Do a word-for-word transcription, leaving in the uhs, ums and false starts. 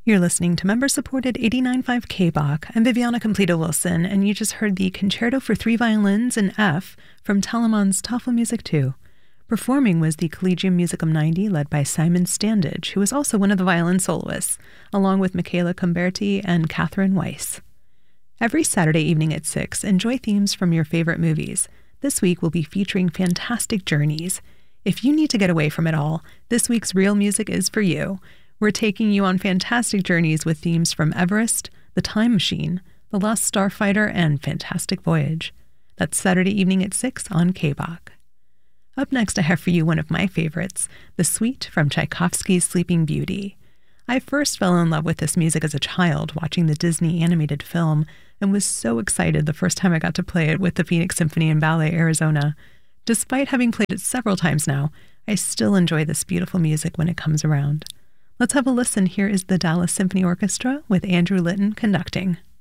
You're listening to member-supported eighty-nine point five K B O C. I'm Viviana Completa-Wilson, and you just heard the Concerto for Three Violins in F from Telemann's Tafelmusik two. Performing was the Collegium Musicum ninety, led by Simon Standage, who was also one of the violin soloists, along with Michaela Comberti and Catherine Weiss. Every Saturday evening at six, enjoy themes from your favorite movies. This week we'll be featuring Fantastic Journeys. If you need to get away from it all, this week's Real Music is for you. We're taking you on fantastic journeys with themes from Everest, The Time Machine, The Lost Starfighter, and Fantastic Voyage. That's Saturday evening at six on K B O C. Up next, I have for you one of my favorites, the Suite from Tchaikovsky's Sleeping Beauty. I first fell in love with this music as a child watching the Disney animated film and was so excited the first time I got to play it with the Phoenix Symphony and Ballet Arizona. Despite having played it several times now, I still enjoy this beautiful music when it comes around. Let's have a listen. Here is the Dallas Symphony Orchestra with Andrew Litton conducting.